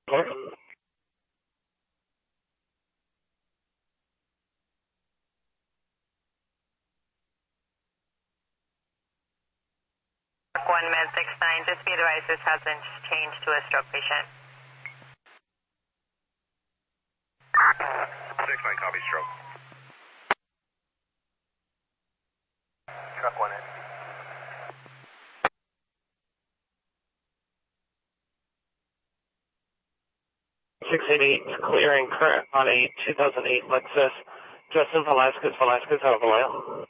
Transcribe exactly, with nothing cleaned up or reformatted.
one med six nine, just be advised this has been changed to a stroke patient. six nine, copy stroke. Truck one in. six eight eight, clearing current on a two thousand eight Lexus. Justin Velasquez, Velasquez out of Vallejo.